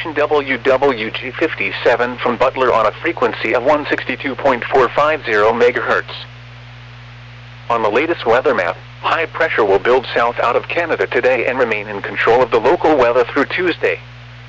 station WWG57 from Butler on a frequency of 162.450 MHz. On the latest weather map, high pressure will build south out of Canada today and remain in control of the local weather through Tuesday.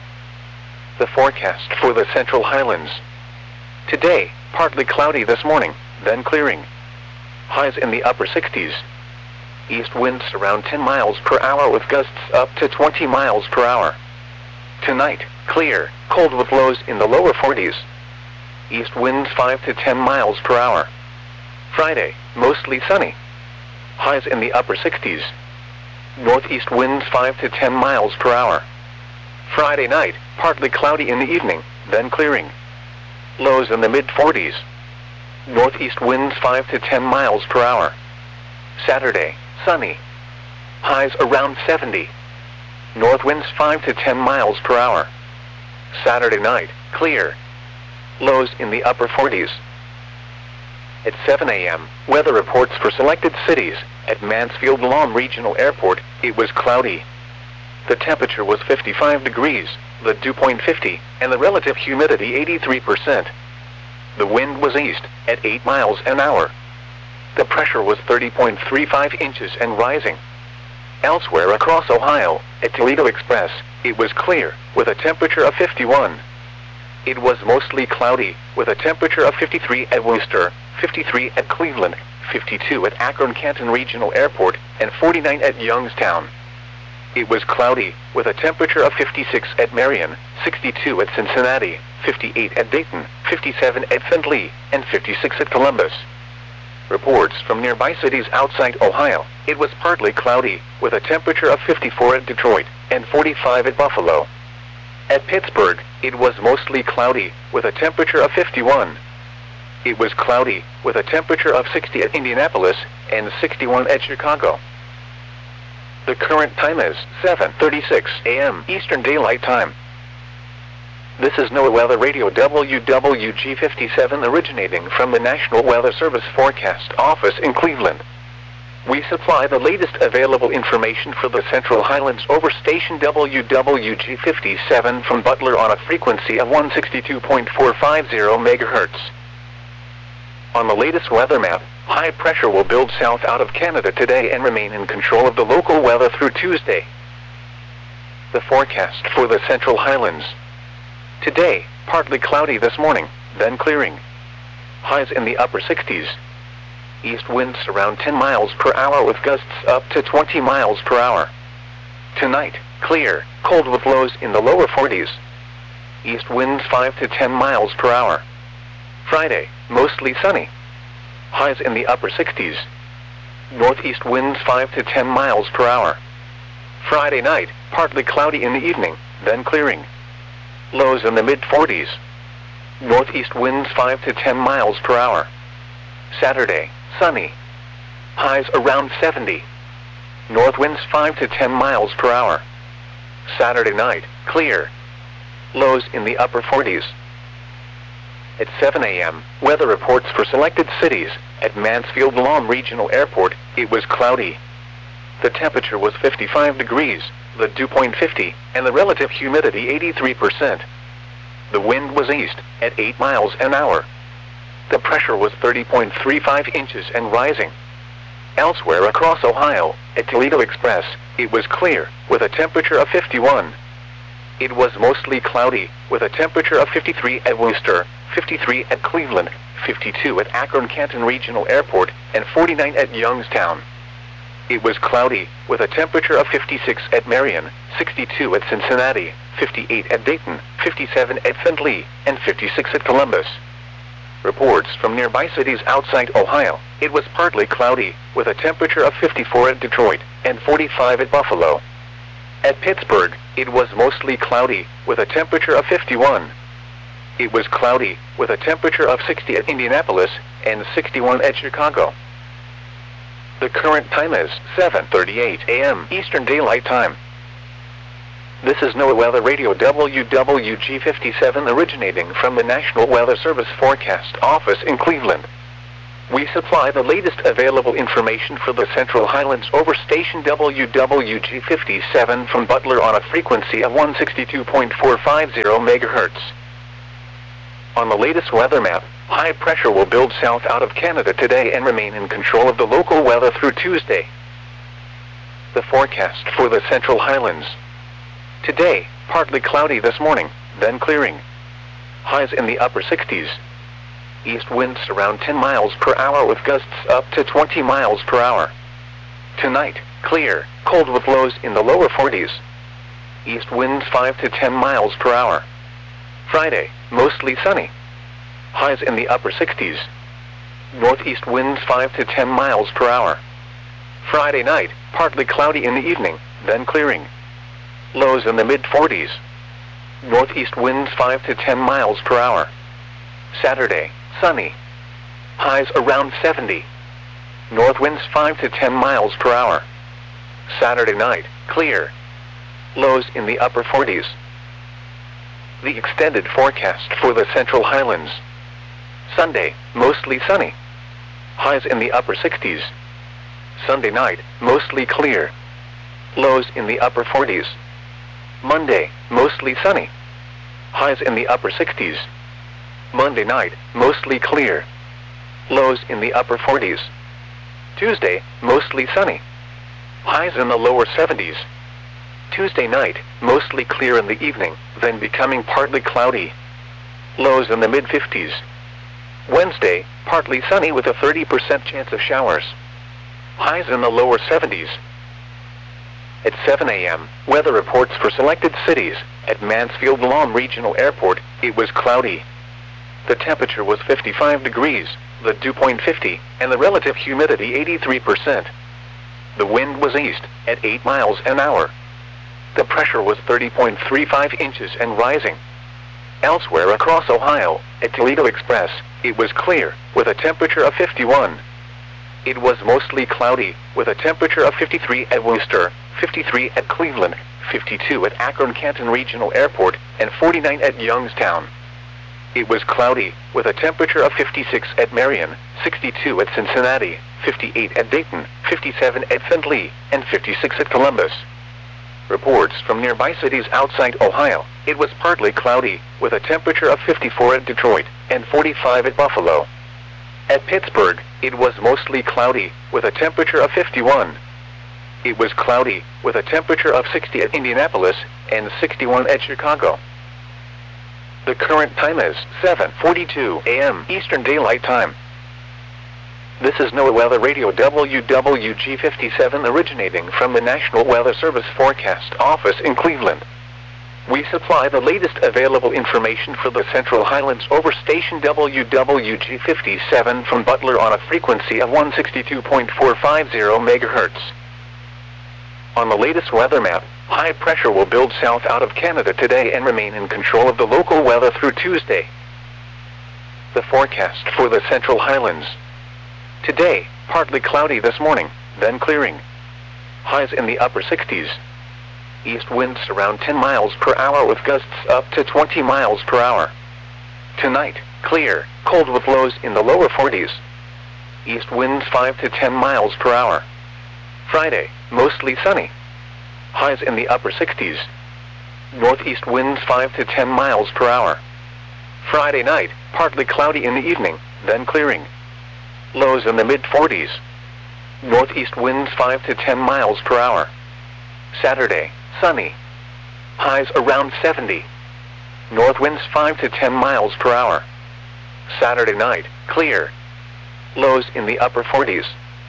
The forecast for the Central Highlands. Today, partly cloudy this morning, then clearing. Highs in the upper 60s. East winds around 10 miles per hour with gusts up to 20 miles per hour. Tonight, clear, cold with lows in the lower 40s. East winds 5 to 10 miles per hour. Friday, mostly sunny. Highs in the upper 60s. Northeast winds 5 to 10 miles per hour. Friday night, partly cloudy in the evening, then clearing. Lows in the mid-40s. Northeast winds 5 to 10 miles per hour. Saturday, sunny. Highs around 70. North winds 5 to 10 miles per hour. Saturday night, clear. Lows in the upper 40s. At 7 a.m., weather reports for selected cities. At Mansfield Lawn Regional Airport, it was cloudy. The temperature was 55 degrees, the dew point 50, and the relative humidity 83%. The wind was east, at 8 miles an hour. The pressure was 30.35 inches and rising. Elsewhere across Ohio, at Toledo Express, it was clear, with a temperature of 51. It was mostly cloudy, with a temperature of 53 at Worcester, 53 at Cleveland, 52 at Akron-Canton Regional Airport, and 49 at Youngstown. It was cloudy, with a temperature of 56 at Marion, 62 at Cincinnati, 58 at Dayton, 57 at St. Louis, and 56 at Columbus. Reports from nearby cities outside Ohio, it was partly cloudy, with a temperature of 54 at Detroit, and 45 at Buffalo. At Pittsburgh, it was mostly cloudy, with a temperature of 51. It was cloudy, with a temperature of 60 at Indianapolis, and 61 at Chicago. The current time is 7:36 a.m. Eastern Daylight Time. This is NOAA Weather Radio WWG57 originating from the National Weather Service Forecast Office in Cleveland. We supply the latest available information for the Central Highlands over station WWG57 from Butler on a frequency of 162.450 MHz. On the latest weather map, high pressure will build south out of Canada today and remain in control of the local weather through Tuesday. The forecast for the Central Highlands. Today, partly cloudy this morning, then clearing. Highs in the upper 60s. East winds around 10 miles per hour with gusts up to 20 miles per hour. Tonight, clear, cold with lows in the lower 40s. East winds 5 to 10 miles per hour. Friday, mostly sunny. Highs in the upper 60s. Northeast winds 5 to 10 miles per hour. Friday night, partly cloudy in the evening, then clearing. Lows in the mid-40s. Northeast winds 5 to 10 miles per hour. Saturday, sunny. Highs around 70. North winds 5 to 10 miles per hour. Saturday night, clear. Lows in the upper 40s. At 7 a.m., weather reports for selected cities. At Mansfield Lawn Regional Airport, it was cloudy. The temperature was 55 degrees, the dew point 50, and the relative humidity 83%. The wind was east, at 8 miles an hour. The pressure was 30.35 inches and rising. Elsewhere across Ohio, at Toledo Express, it was clear, with a temperature of 51. It was mostly cloudy, with a temperature of 53 at Worcester, 53 at Cleveland, 52 at Akron-Canton Regional Airport, and 49 at Youngstown. It was cloudy, with a temperature of 56 at Marion, 62 at Cincinnati, 58 at Dayton, 57 at St. Louis, and 56 at Columbus. Reports from nearby cities outside Ohio, it was partly cloudy, with a temperature of 54 at Detroit, and 45 at Buffalo. At Pittsburgh, it was mostly cloudy, with a temperature of 51. It was cloudy, with a temperature of 60 at Indianapolis, and 61 at Chicago. The current time is 7:38 a.m. Eastern Daylight Time. This is NOAA Weather Radio WWG57 originating from the National Weather Service Forecast Office in Cleveland. We supply the latest available information for the Central Highlands over station WWG57 from Butler on a frequency of 162.450 MHz. On the latest weather map, high pressure will build south out of Canada today and remain in control of the local weather through Tuesday. The forecast for the Central Highlands. Today, partly cloudy this morning, then clearing. Highs in the upper 60s. East winds around 10 miles per hour with gusts up to 20 miles per hour. Tonight, clear, cold with lows in the lower 40s. East winds 5 to 10 miles per hour. Friday, mostly sunny. Highs in the upper 60s. Northeast winds 5 to 10 miles per hour. Friday night, partly cloudy in the evening, then clearing. Lows in the mid-40s. Northeast winds 5 to 10 miles per hour. Saturday, sunny. Highs around 70. North winds 5 to 10 miles per hour. Saturday night, clear. Lows in the upper 40s. The extended forecast for the Central Highlands. Sunday, mostly sunny. Highs in the upper 60s. Sunday night, mostly clear. Lows in the upper 40s. Monday, mostly sunny. Highs in the upper 60s. Monday night, mostly clear. Lows in the upper 40s. Tuesday, mostly sunny. Highs in the lower 70s. Tuesday night, mostly clear in the evening, then becoming partly cloudy. Lows in the mid-50s. Wednesday, partly sunny with a 30% chance of showers. Highs in the lower 70s. At 7 a.m., weather reports for selected cities. At Mansfield-Lam Regional Airport, it was cloudy. The temperature was 55 degrees, the dew point 50, and the relative humidity 83%. The wind was east, at 8 miles an hour. The pressure was 30.35 inches and rising. Elsewhere across Ohio, at Toledo Express, it was clear, with a temperature of 51. It was mostly cloudy, with a temperature of 53 at Worcester, 53 at Cleveland, 52 at Akron-Canton Regional Airport, and 49 at Youngstown. It was cloudy, with a temperature of 56 at Marion, 62 at Cincinnati, 58 at Dayton, 57 at St. Louis, and 56 at Columbus. Reports from nearby cities outside Ohio, it was partly cloudy, with a temperature of 54 at Detroit, and 45 at Buffalo. At Pittsburgh, it was mostly cloudy, with a temperature of 51. It was cloudy, with a temperature of 60 at Indianapolis, and 61 at Chicago. The current time is 7:42 a.m. Eastern Daylight Time. This is NOAA Weather Radio WWG57 originating from the National Weather Service Forecast Office in Cleveland. We supply the latest available information for the Central Highlands over station WWG57 from Butler on a frequency of 162.450 MHz. On the latest weather map, high pressure will build south out of Canada today and remain in control of the local weather through Tuesday. The forecast for the Central Highlands. Today, partly cloudy this morning, then clearing. Highs in the upper 60s. East winds around 10 miles per hour with gusts up to 20 miles per hour. Tonight, clear, cold with lows in the lower 40s. East winds 5 to 10 miles per hour. Friday, mostly sunny. Highs in the upper 60s. Northeast winds 5 to 10 miles per hour. Friday night, partly cloudy in the evening, then clearing. Lows in the mid-40s. Northeast winds 5 to 10 miles per hour. Saturday, sunny. Highs around 70. North winds 5 to 10 miles per hour. Saturday night, clear. Lows in the upper 40s.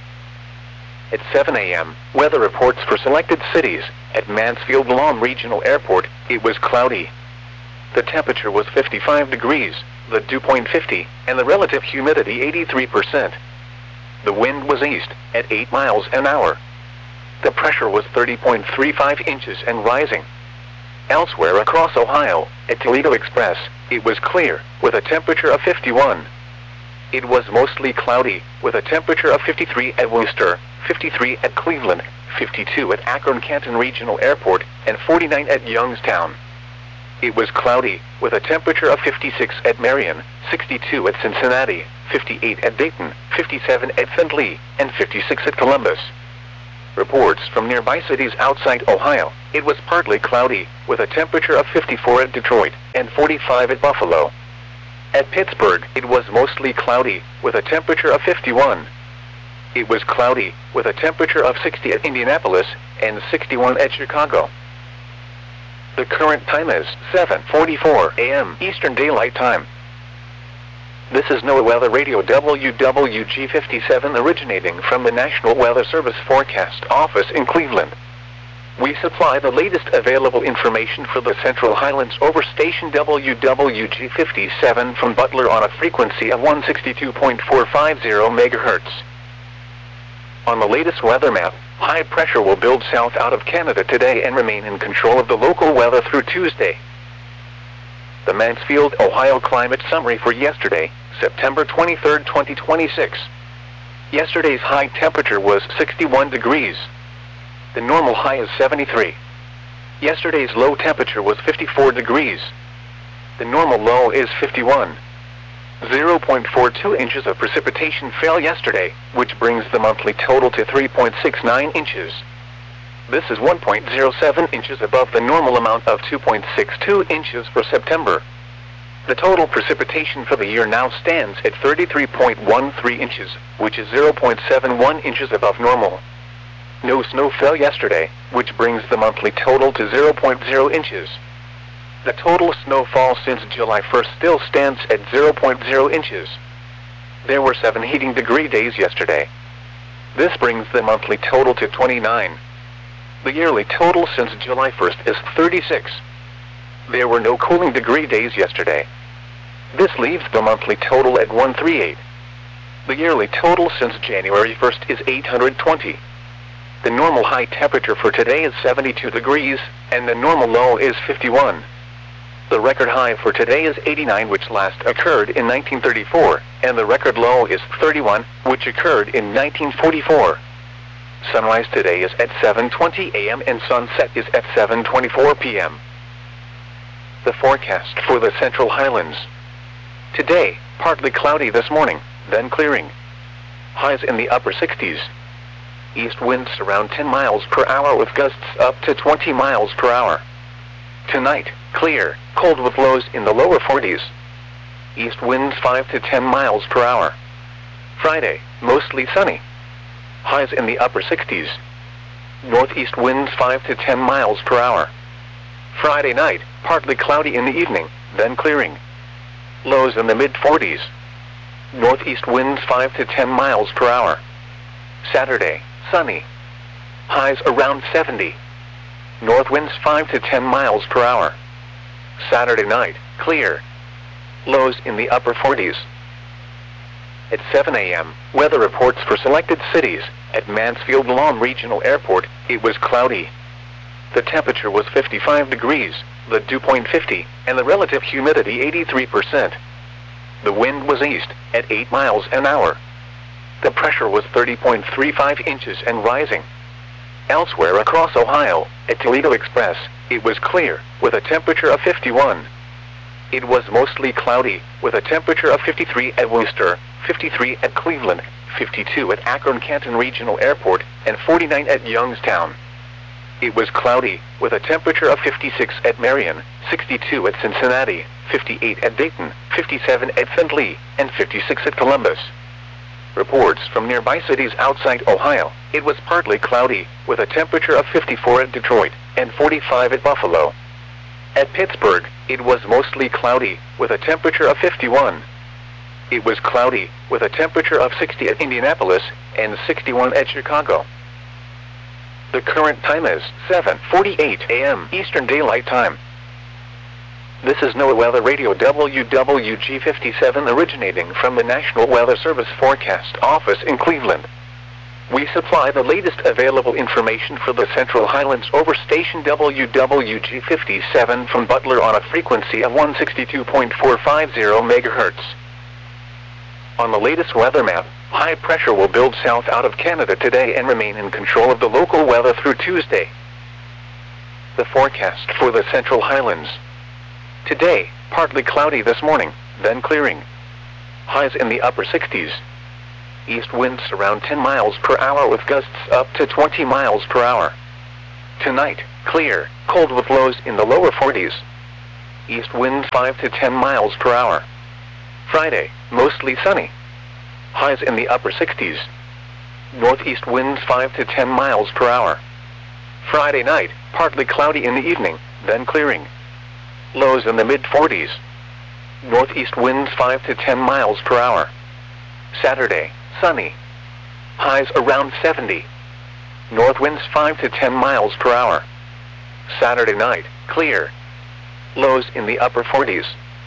At 7 a.m., weather reports for selected cities. At Mansfield-Lam Regional Airport, it was cloudy. The temperature was 55 degrees, the dew point 50, and the relative humidity 83%. The wind was east, at 8 miles an hour. The pressure was 30.35 inches and rising. Elsewhere across Ohio, at Toledo Express, it was clear, with a temperature of 51. It was mostly cloudy, with a temperature of 53 at Worcester, 53 at Cleveland, 52 at Akron-Canton Regional Airport, and 49 at Youngstown. It was cloudy, with a temperature of 56 at Marion, 62 at Cincinnati, 58 at Dayton, 57 at St. Louis, and 56 at Columbus. Reports from nearby cities outside Ohio. It was partly cloudy, with a temperature of 54 at Detroit, and 45 at Buffalo. At Pittsburgh, it was mostly cloudy, with a temperature of 51. It was cloudy, with a temperature of 60 at Indianapolis, and 61 at Chicago. The current time is 7:44 a.m. Eastern Daylight Time. This is NOAA Weather Radio WWG57 originating from the National Weather Service Forecast Office in Cleveland. We supply the latest available information for the Central Highlands over station WWG57 from Butler on a frequency of 162.450 MHz. On the latest weather map, high pressure will build south out of Canada today and remain in control of the local weather through Tuesday. The Mansfield, Ohio climate summary for yesterday, September 23, 2026. Yesterday's high temperature was 61 degrees. The normal high is 73. Yesterday's low temperature was 54 degrees. The normal low is 51. 0.42 inches of precipitation fell yesterday, which brings the monthly total to 3.69 inches. This is 1.07 inches above the normal amount of 2.62 inches for September. The total precipitation for the year now stands at 33.13 inches, which is 0.71 inches above normal. No snow fell yesterday, which brings the monthly total to 0.0 inches. The total snowfall since July 1st still stands at 0.0 inches. There were 7 heating degree days yesterday. This brings the monthly total to 29. The yearly total since July 1st is 36. There were no cooling degree days yesterday. This leaves the monthly total at 138. The yearly total since January 1st is 820. The normal high temperature for today is 72 degrees, and the normal low is 51. The record high for today is 89, which last occurred in 1934, and the record low is 31, which occurred in 1944. Sunrise today is at 7:20 a.m. and sunset is at 7:24 p.m. The forecast for the Central Highlands. Today, partly cloudy this morning, then clearing. Highs in the upper 60s. East winds around 10 miles per hour with gusts up to 20 miles per hour. Tonight, clear, cold with lows in the lower 40s. East winds 5 to 10 miles per hour. Friday, mostly sunny. Highs in the upper 60s. Northeast winds 5 to 10 miles per hour. Friday night, partly cloudy in the evening, then clearing. Lows in the mid-40s. Northeast winds 5 to 10 miles per hour. Saturday, sunny. Highs around 70. North winds 5 to 10 miles per hour. Saturday night, clear. Lows in the upper 40s. At 7 a.m., weather reports for selected cities. At Mansfield Lawn Regional Airport, it was cloudy. The temperature was 55 degrees, the dew point 50, and the relative humidity 83%. The wind was east, at 8 miles an hour. The pressure was 30.35 inches and rising. Elsewhere across Ohio, at Toledo Express, it was clear, with a temperature of 51. It was mostly cloudy, with a temperature of 53 at Worcester, 53 at Cleveland, 52 at Akron-Canton Regional Airport, and 49 at Youngstown. It was cloudy, with a temperature of 56 at Marion, 62 at Cincinnati, 58 at Dayton, 57 at St. Louis, and 56 at Columbus. Reports from nearby cities outside Ohio, it was partly cloudy, with a temperature of 54 at Detroit, and 45 at Buffalo. At Pittsburgh, it was mostly cloudy, with a temperature of 51. It was cloudy, with a temperature of 60 at Indianapolis, and 61 at Chicago. The current time is 7:48 a.m. Eastern Daylight Time. This is NOAA Weather Radio WWG57 originating from the National Weather Service Forecast Office in Cleveland. We supply the latest available information for the Central Highlands over station WWG57 from Butler on a frequency of 162.450 MHz. On the latest weather map, high pressure will build south out of Canada today and remain in control of the local weather through Tuesday. The forecast for the Central Highlands. Today, partly cloudy this morning, then clearing. Highs in the upper 60s. East winds around 10 miles per hour with gusts up to 20 miles per hour. Tonight, clear, cold with lows in the lower 40s. East winds 5 to 10 miles per hour. Friday, mostly sunny. Highs in the upper 60s. Northeast winds 5 to 10 miles per hour. Friday night, partly cloudy in the evening, then clearing. Lows in the mid-40s. Northeast winds 5 to 10 miles per hour. Saturday, sunny. Highs around 70. North winds 5 to 10 miles per hour. Saturday night, clear. Lows in the upper 40s.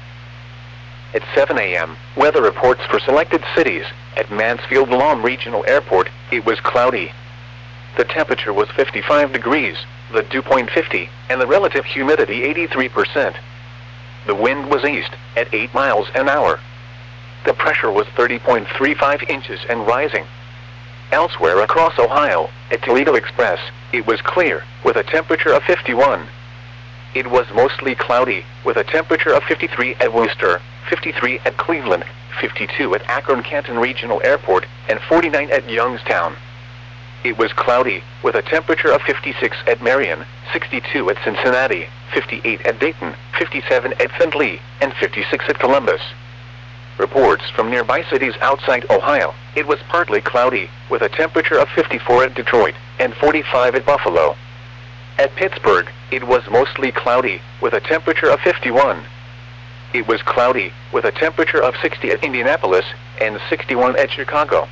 At 7 a.m., weather reports for selected cities. At Mansfield-Lom Regional Airport, it was cloudy. The temperature was 55 degrees, the dew point 50, and the relative humidity 83%. The wind was east, at 8 miles an hour. The pressure was 30.35 inches and rising. Elsewhere across Ohio, at Toledo Express, it was clear, with a temperature of 51. It was mostly cloudy, with a temperature of 53 at Worcester, 53 at Cleveland, 52 at Akron-Canton Regional Airport, and 49 at Youngstown. It was cloudy, with a temperature of 56 at Marion, 62 at Cincinnati, 58 at Dayton, 57 at Findlay, and 56 at Columbus. Reports from nearby cities outside Ohio, it was partly cloudy, with a temperature of 54 at Detroit, and 45 at Buffalo. At Pittsburgh, it was mostly cloudy, with a temperature of 51. It was cloudy, with a temperature of 60 at Indianapolis, and 61 at Chicago.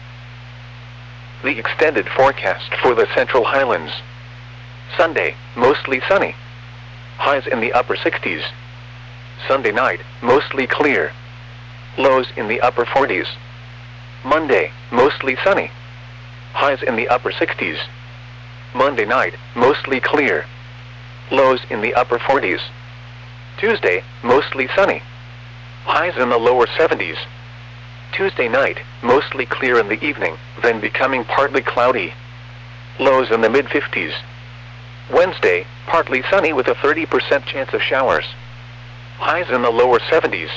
The extended forecast for the Central Highlands. Sunday, mostly sunny. Highs in the upper 60s. Sunday night, mostly clear. Lows in the upper 40s. Monday, mostly sunny. Highs in the upper 60s. Monday night, mostly clear. Lows in the upper 40s. Tuesday, mostly sunny. Highs in the lower 70s. Tuesday night, mostly clear in the evening, then becoming partly cloudy. Lows in the mid-50s. Wednesday, partly sunny with a 30% chance of showers. Highs in the lower 70s.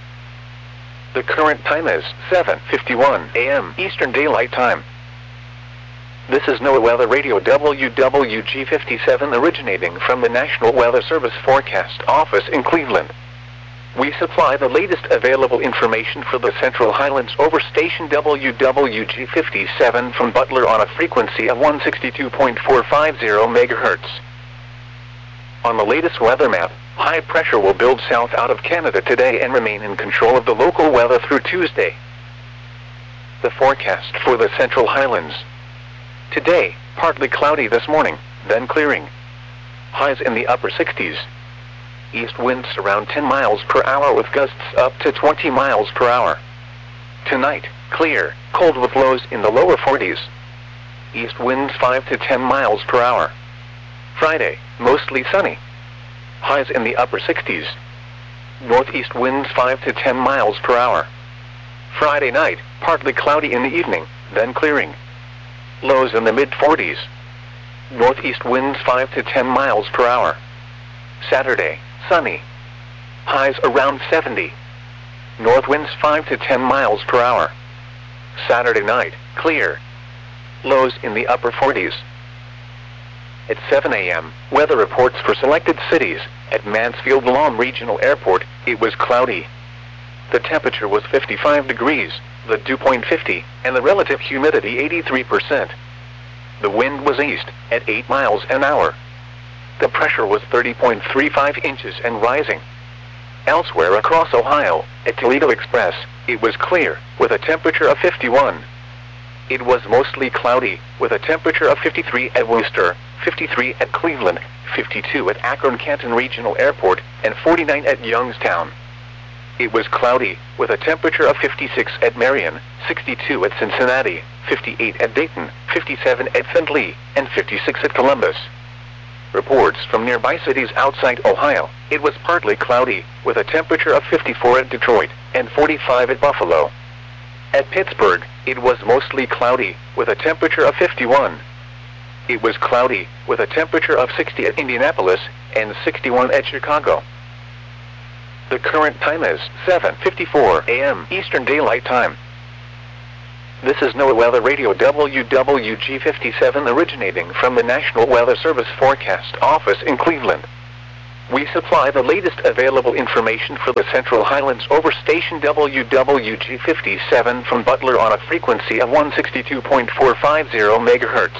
The current time is 7:51 a.m. Eastern Daylight Time. This is NOAA Weather Radio WWG57 originating from the National Weather Service Forecast Office in Cleveland. We supply the latest available information for the Central Highlands over station WWG57 from Butler on a frequency of 162.450 MHz. On the latest weather map, high pressure will build south out of Canada today and remain in control of the local weather through Tuesday. The forecast for the Central Highlands. Today, partly cloudy this morning, then clearing. Highs in the upper 60s. East winds around 10 miles per hour with gusts up to 20 miles per hour. Tonight, clear, cold with lows in the lower 40s. East winds 5 to 10 miles per hour. Friday, mostly sunny. Highs in the upper 60s. Northeast winds 5 to 10 miles per hour. Friday night, partly cloudy in the evening, then clearing. Lows in the mid-40s. Northeast winds 5 to 10 miles per hour. Saturday, sunny. Highs around 70. North winds 5 to 10 miles per hour. Saturday night, clear. Lows in the upper 40s. At 7 a.m., weather reports for selected cities. At Mansfield-Lom Regional Airport, it was cloudy. The temperature was 55 degrees, the dew point 50, and the relative humidity 83%. The wind was east, at 8 miles an hour. The pressure was 30.35 inches and rising. Elsewhere across Ohio, at Toledo Express, it was clear, with a temperature of 51. It was mostly cloudy, with a temperature of 53 at Worcester, 53 at Cleveland, 52 at Akron-Canton Regional Airport, and 49 at Youngstown. It was cloudy, with a temperature of 56 at Marion, 62 at Cincinnati, 58 at Dayton, 57 at Findlay, and 56 at Columbus. Reports from nearby cities outside Ohio, it was partly cloudy, with a temperature of 54 at Detroit, and 45 at Buffalo. At Pittsburgh, it was mostly cloudy, with a temperature of 51. It was cloudy, with a temperature of 60 at Indianapolis, and 61 at Chicago. The current time is 7:54 a.m. Eastern Daylight Time. This is NOAA Weather Radio WWG57 originating from the National Weather Service Forecast Office in Cleveland. We supply the latest available information for the Central Highlands over station WWG57 from Butler on a frequency of 162.450 MHz.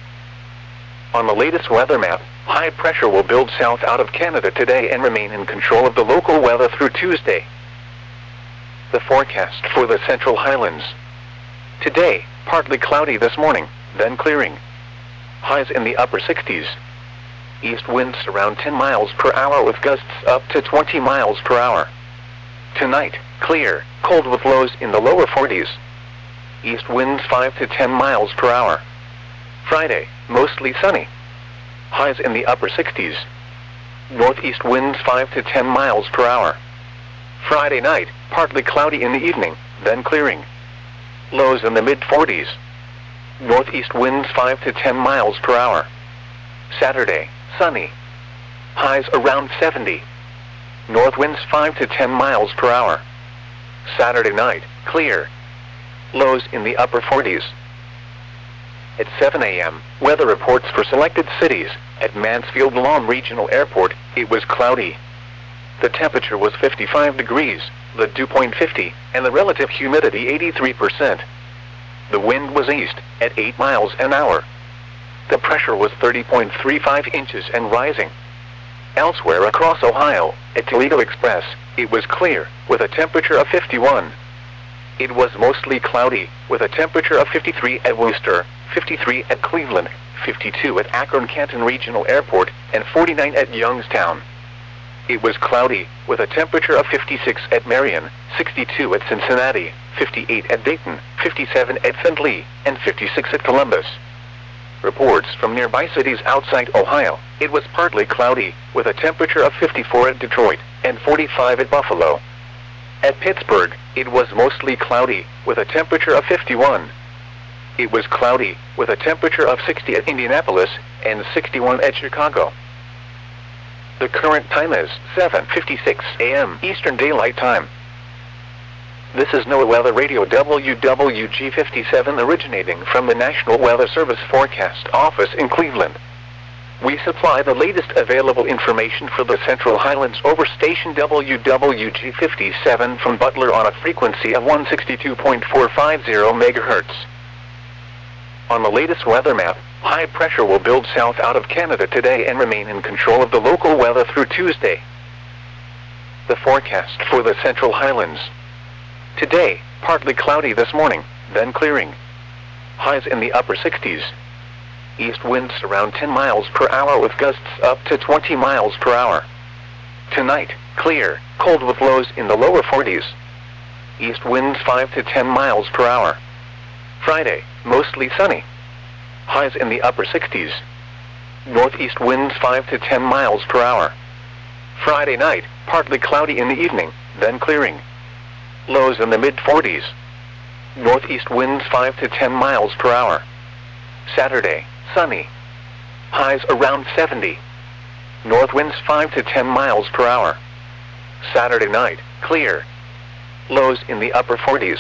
On the latest weather map, high pressure will build south out of Canada today and remain in control of the local weather through Tuesday. The forecast for the Central Highlands. Today, partly cloudy this morning, then clearing. Highs in the upper 60s. East winds around 10 miles per hour with gusts up to 20 miles per hour. Tonight, clear, cold with lows in the lower 40s. East winds 5 to 10 miles per hour. Friday, mostly sunny. Highs in the upper 60s. Northeast winds 5 to 10 miles per hour. Friday night, partly cloudy in the evening, then clearing. Lows in the mid-40s. Northeast winds 5 to 10 miles per hour. Saturday, sunny. Highs around 70. North winds 5 to 10 miles per hour. Saturday night, clear. Lows in the upper 40s. At 7 a.m., weather reports for selected cities. At Mansfield Lawn Regional Airport, it was cloudy. The temperature was 55 degrees, the dew point 50, and the relative humidity 83%. The wind was east, at 8 miles an hour. The pressure was 30.35 inches and rising. Elsewhere across Ohio, at Toledo Express, it was clear, with a temperature of 51. It was mostly cloudy, with a temperature of 53 at Worcester, 53 at Cleveland, 52 at Akron-Canton Regional Airport, and 49 at Youngstown. It was cloudy, with a temperature of 56 at Marion, 62 at Cincinnati, 58 at Dayton, 57 at St. Louis, and 56 at Columbus. Reports from nearby cities outside Ohio, it was partly cloudy, with a temperature of 54 at Detroit, and 45 at Buffalo. At Pittsburgh, it was mostly cloudy, with a temperature of 51. It was cloudy, with a temperature of 60 at Indianapolis, and 61 at Chicago. The current time is 7:56 a.m. Eastern Daylight Time. This is NOAA Weather Radio WWG57 originating from the National Weather Service Forecast Office in Cleveland. We supply the latest available information for the Central Highlands over station WWG57 from Butler on a frequency of 162.450 MHz. On the latest weather map, high pressure will build south out of Canada today and remain in control of the local weather through Tuesday. The forecast for the Central Highlands. Today, partly cloudy this morning, then clearing. Highs in the upper 60s. East winds around 10 miles per hour with gusts up to 20 miles per hour. Tonight, clear, cold with lows in the lower 40s. East winds 5 to 10 miles per hour. Friday, mostly sunny. Highs in the upper 60s. Northeast winds 5 to 10 miles per hour. Friday night, partly cloudy in the evening, then clearing. Lows in the mid-40s. Northeast winds 5 to 10 miles per hour. Saturday, sunny. Highs around 70. North winds 5 to 10 miles per hour. Saturday night, clear. Lows in the upper 40s.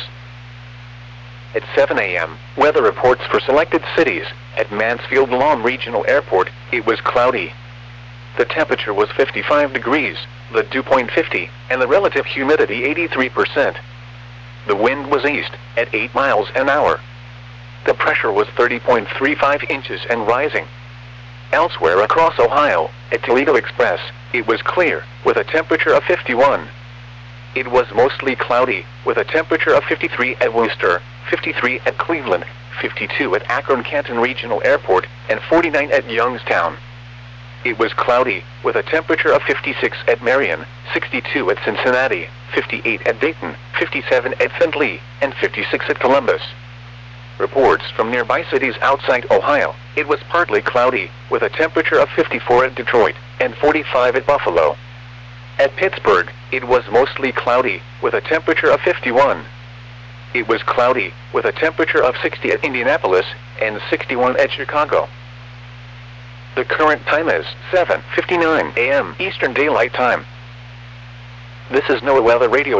At 7 a.m., weather reports for selected cities. At Mansfield Lawn Regional Airport, it was cloudy. The temperature was 55 degrees, the dew point 50, and the relative humidity 83%. The wind was east, at 8 miles an hour. The pressure was 30.35 inches and rising. Elsewhere across Ohio, at Toledo Express, it was clear, with a temperature of 51. It was mostly cloudy, with a temperature of 53 at Worcester, 53 at Cleveland, 52 at Akron-Canton Regional Airport, and 49 at Youngstown. It was cloudy, with a temperature of 56 at Marion, 62 at Cincinnati, 58 at Dayton, 57 at St. Louis, and 56 at Columbus. Reports from nearby cities outside Ohio, it was partly cloudy, with a temperature of 54 at Detroit, and 45 at Buffalo. At Pittsburgh, it was mostly cloudy, with a temperature of 51. It was cloudy, with a temperature of 60 at Indianapolis, and 61 at Chicago. The current time is 7:59 a.m. Eastern Daylight Time. This is NOAA Weather Radio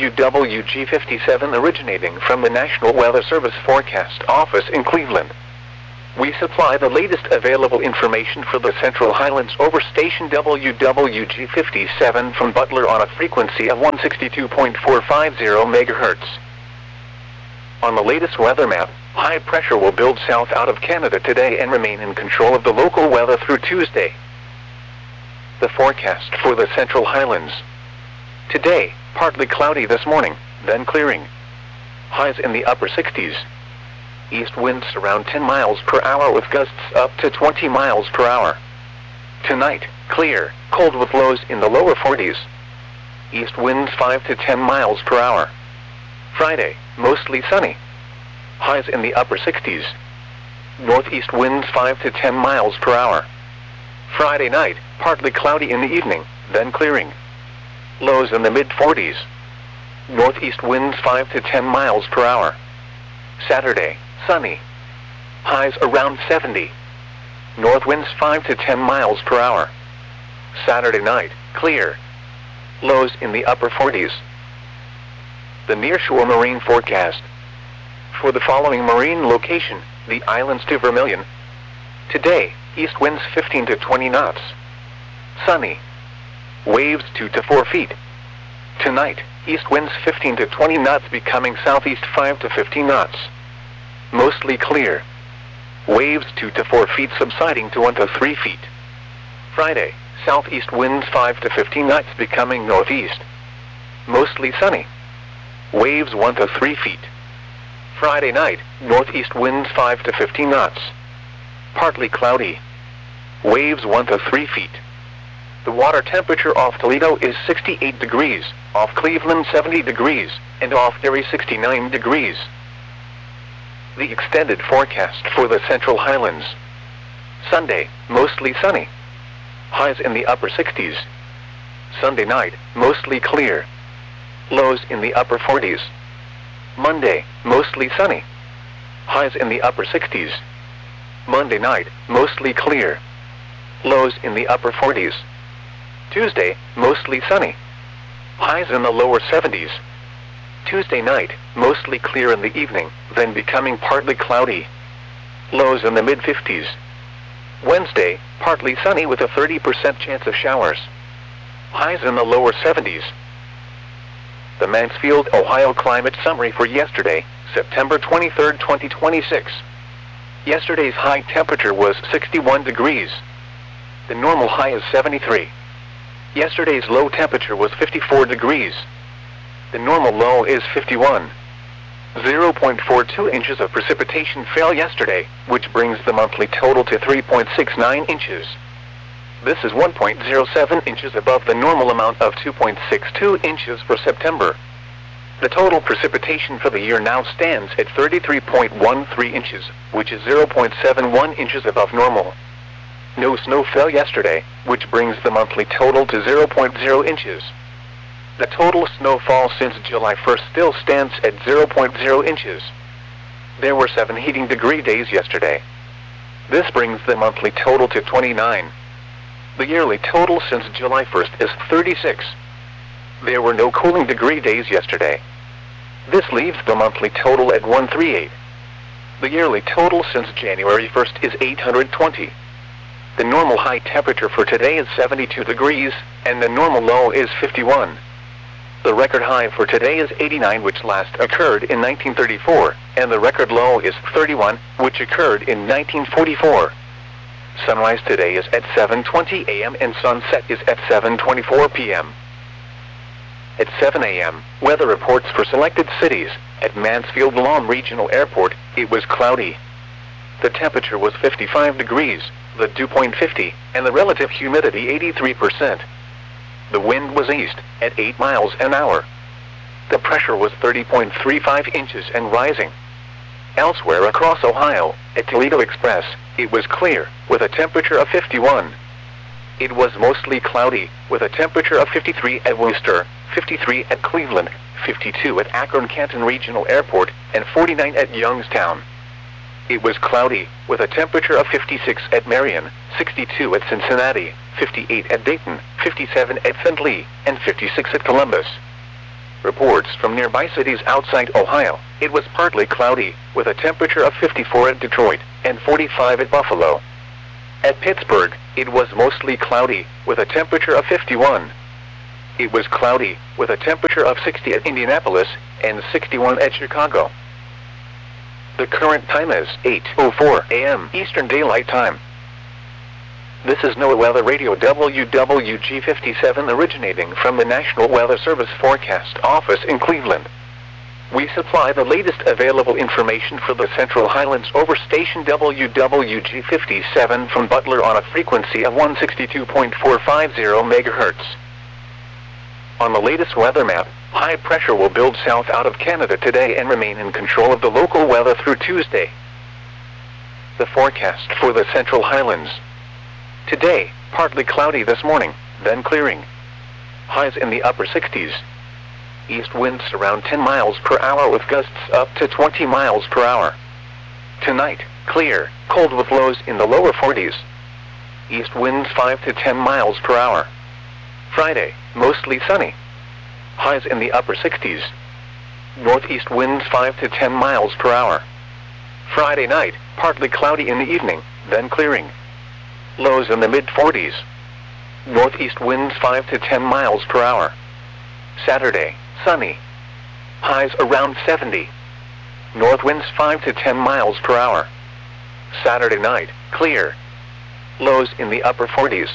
WWG57 originating from the National Weather Service Forecast Office in Cleveland. We supply the latest available information for the Central Highlands over station WWG57 from Butler on a frequency of 162.450 MHz. On the latest weather map, high pressure will build south out of Canada today and remain in control of the local weather through Tuesday. The forecast for the Central Highlands. Today, partly cloudy this morning, then clearing. Highs in the upper 60s. East winds around 10 miles per hour with gusts up to 20 miles per hour. Tonight, clear, cold with lows in the lower 40s. East winds 5 to 10 miles per hour. Friday, mostly sunny. Highs in the upper 60s. Northeast winds 5 to 10 miles per hour. Friday night, partly cloudy in the evening, then clearing. Lows in the mid-40s. Northeast winds 5 to 10 miles per hour. Saturday, sunny. Highs around 70. North winds 5 to 10 miles per hour. Saturday night, clear. Lows in the upper 40s. The nearshore marine forecast. For the following marine location, the islands to Vermilion. Today, east winds 15 to 20 knots. Sunny. Waves 2 to 4 feet. Tonight, east winds 15 to 20 knots becoming southeast 5 to 15 knots. Mostly clear. Waves 2 to 4 feet subsiding to 1 to 3 feet. Friday, southeast winds 5 to 15 knots becoming northeast. Mostly sunny. Waves 1 to 3 feet. Friday night, northeast winds 5 to 15 knots. Partly cloudy. Waves 1 to 3 feet. The water temperature off Toledo is 68 degrees, off Cleveland 70 degrees, and off Erie 69 degrees. The extended forecast for the Central Highlands. Sunday, mostly sunny. Highs in the upper 60s. Sunday night, mostly clear. Lows in the upper 40s. Monday, mostly sunny. Highs in the upper 60s. Monday night, mostly clear. Lows in the upper 40s. Tuesday, mostly sunny. Highs in the lower 70s. Tuesday night, mostly clear in the evening, then becoming partly cloudy. Lows in the mid-50s. Wednesday, partly sunny with a 30% chance of showers. Highs in the lower 70s. The Mansfield, Ohio climate summary for yesterday, September 23, 2026. Yesterday's high temperature was 61 degrees. The normal high is 73. Yesterday's low temperature was 54 degrees. The normal low is 51. 0.42 inches of precipitation fell yesterday, which brings the monthly total to 3.69 inches. This is 1.07 inches above the normal amount of 2.62 inches for September. The total precipitation for the year now stands at 33.13 inches, which is 0.71 inches above normal. No snow fell yesterday, which brings the monthly total to 0.0 inches. The total snowfall since July 1st still stands at 0.0 inches. There were 7 heating degree days yesterday. This brings the monthly total to 29. The yearly total since July 1st is 36. There were no cooling degree days yesterday. This leaves the monthly total at 138. The yearly total since January 1st is 820. The normal high temperature for today is 72 degrees, and the normal low is 51. The record high for today is 89, which last occurred in 1934, and the record low is 31, which occurred in 1944. Sunrise today is at 7:20 a.m. and sunset is at 7:24 p.m. At 7 a.m., weather reports for selected cities. At Mansfield Lawn Regional Airport, it was cloudy. The temperature was 55 degrees, the dew point 50, and the relative humidity 83%. The wind was east, at 8 miles an hour. The pressure was 30.35 inches and rising. Elsewhere across Ohio, at Toledo Express, it was clear, with a temperature of 51. It was mostly cloudy, with a temperature of 53 at Worcester, 53 at Cleveland, 52 at Akron-Canton Regional Airport, and 49 at Youngstown. it was cloudy, with a temperature of 56 at Marion, 62 at Cincinnati, 58 at Dayton, 57 at Findlay, and 56 at Columbus. Reports from nearby cities outside Ohio, it was partly cloudy, with a temperature of 54 at Detroit, and 45 at Buffalo. At Pittsburgh, it was mostly cloudy, with a temperature of 51. It was cloudy, with a temperature of 60 at Indianapolis, and 61 at Chicago. The current time is 8:04 a.m. Eastern Daylight Time. This is NOAA Weather Radio WWG57 originating from the National Weather Service Forecast Office in Cleveland. We supply the latest available information for the Central Highlands over station WWG57 from Butler on a frequency of 162.450 MHz. On the latest weather map, high pressure will build south out of Canada today and remain in control of the local weather through Tuesday. The forecast for the Central Highlands. Today, partly cloudy this morning, then clearing. Highs in the upper 60s. East winds around 10 miles per hour with gusts up to 20 miles per hour. Tonight, clear, cold with lows in the lower 40s. East winds 5 to 10 miles per hour. Friday, mostly sunny. Highs in the upper 60s. Northeast winds 5 to 10 miles per hour. Friday night, partly cloudy in the evening, then clearing. Lows in the mid-40s. Northeast winds 5 to 10 miles per hour. Saturday, sunny. Highs around 70. North winds 5 to 10 miles per hour. Saturday night, clear. Lows in the upper 40s.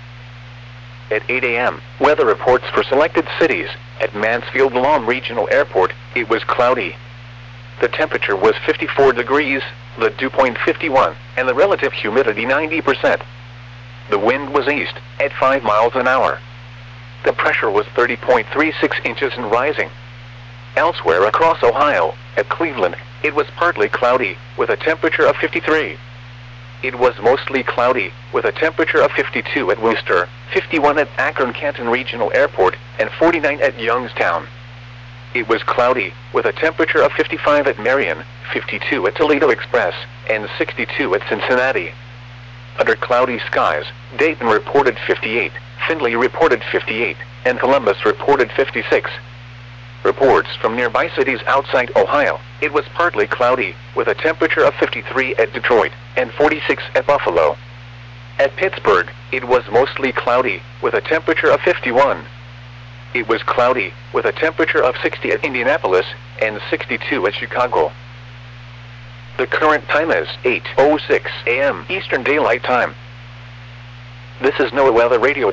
At 8 a.m., weather reports for selected cities. At Mansfield Lawn Regional Airport, it was cloudy. The temperature was 54 degrees, the dew point 51, and the relative humidity 90%. The wind was east, at 5 miles an hour. The pressure was 30.36 inches and rising. Elsewhere across Ohio, at Cleveland, it was partly cloudy, with a temperature of 53. It was mostly cloudy, with a temperature of 52 at Worcester, 51 at Akron-Canton Regional Airport, and 49 at Youngstown. It was cloudy, with a temperature of 55 at Marion, 52 at Toledo Express, and 62 at Cincinnati. Under cloudy skies, Dayton reported 58, Findlay reported 58, and Columbus reported 56. Reports from nearby cities outside Ohio, it was partly cloudy, with a temperature of 53 at Detroit, and 46 at Buffalo. At Pittsburgh, it was mostly cloudy, with a temperature of 51. It was cloudy, with a temperature of 60 at Indianapolis, and 62 at Chicago. The current time is 8:06 a.m. Eastern Daylight Time. This is NOAA Weather Radio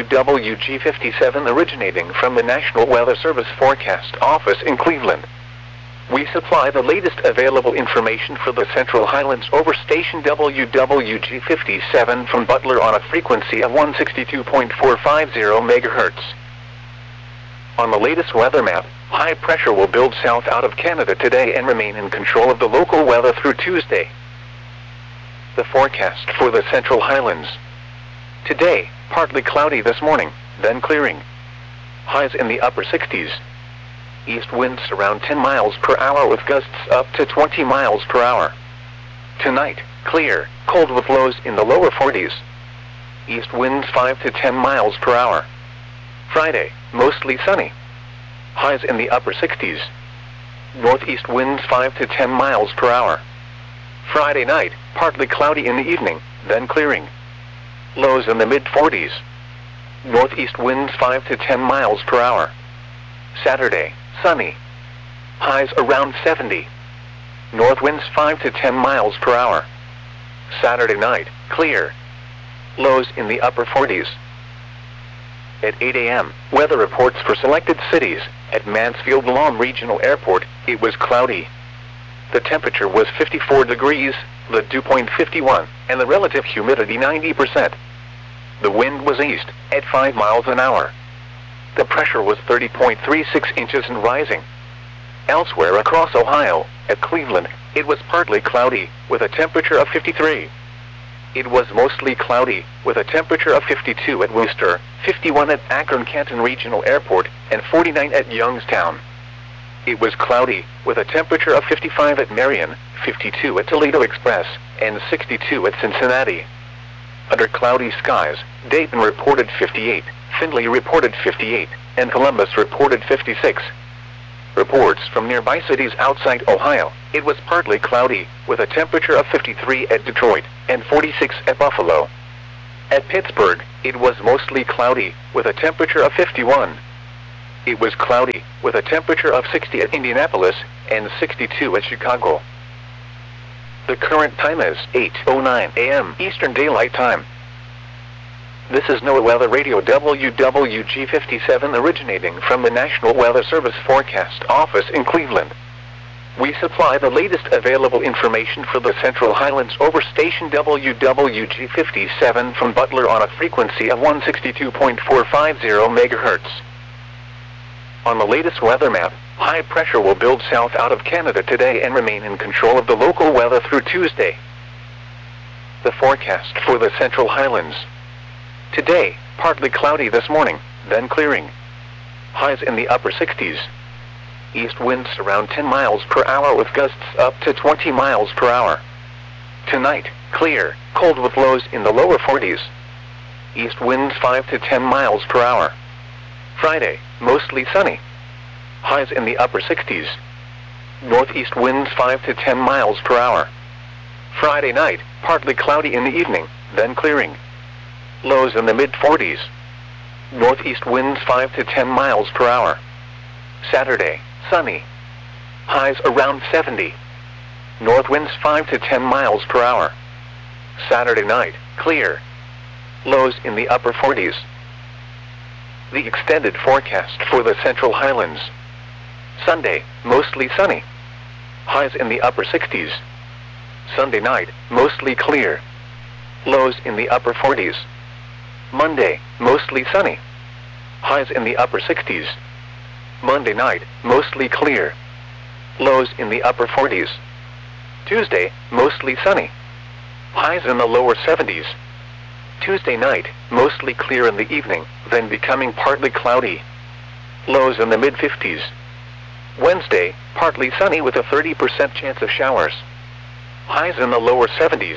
WWG57 originating from the National Weather Service Forecast Office in Cleveland. We supply the latest available information for the Central Highlands over station WWG57 from Butler on a frequency of 162.450 MHz. On the latest weather map, high pressure will build south out of Canada today and remain in control of the local weather through Tuesday. The forecast for the Central Highlands. Today, partly cloudy this morning, then clearing. Highs in the upper 60s. East winds around 10 miles per hour with gusts up to 20 miles per hour. Tonight, clear, cold with lows in the lower 40s. East winds 5 to 10 miles per hour. Friday, mostly sunny. Highs in the upper 60s. Northeast winds 5 to 10 miles per hour. Friday night, partly cloudy in the evening, then clearing. Lows in the mid-40s. Northeast winds 5 to 10 miles per hour. Saturday, sunny. Highs around 70. North winds 5 to 10 miles per hour. Saturday night, clear. Lows in the upper 40s. At 8 a.m., weather reports for selected cities. At Mansfield Lawn Regional Airport, it was cloudy. The temperature was 54 degrees, the dew point 51, and the relative humidity 90%. The wind was east, at 5 miles an hour. The pressure was 30.36 inches and rising. Elsewhere across Ohio, at Cleveland, it was partly cloudy, with a temperature of 53. It was mostly cloudy, with a temperature of 52 at Worcester, 51 at Akron-Canton Regional Airport, and 49 at Youngstown. it was cloudy, with a temperature of 55 at Marion, 52 at Toledo Express, and 62 at Cincinnati. Under cloudy skies, Dayton reported 58, Findlay reported 58, and Columbus reported 56. Reports from nearby cities outside Ohio, it was partly cloudy, with a temperature of 53 at Detroit, and 46 at Buffalo. At Pittsburgh, it was mostly cloudy, with a temperature of 51. It was cloudy, with a temperature of 60 at Indianapolis, and 62 at Chicago. The current time is 8:09 a.m. Eastern Daylight Time. This is NOAA Weather Radio WWG57 originating from the National Weather Service Forecast Office in Cleveland. We supply the latest available information for the Central Highlands over station WWG57 from Butler on a frequency of 162.450 MHz. On the latest weather map, high pressure will build south out of Canada today and remain in control of the local weather through Tuesday. The forecast for the Central Highlands. Today, partly cloudy this morning, then clearing. Highs in the upper 60s. East winds around 10 miles per hour with gusts up to 20 miles per hour. Tonight, clear, cold with lows in the lower 40s. East winds 5 to 10 miles per hour. Friday, mostly sunny. Highs in the upper 60s. Northeast winds 5 to 10 miles per hour. Friday night, partly cloudy in the evening, then clearing. Lows in the mid-40s. Northeast winds 5 to 10 miles per hour. Saturday, sunny. Highs around 70. North winds 5 to 10 miles per hour. Saturday night, clear. Lows in the upper 40s. The extended forecast for the Central Highlands. Sunday, mostly sunny. Highs in the upper 60s. Sunday night, mostly clear. Lows in the upper 40s. Monday, mostly sunny. Highs in the upper 60s. Monday night, mostly clear. Lows in the upper 40s. Tuesday, mostly sunny. Highs in the lower 70s. Tuesday night, mostly clear in the evening, then becoming partly cloudy. Lows in the mid-50s. Wednesday, partly sunny with a 30% chance of showers. Highs in the lower 70s.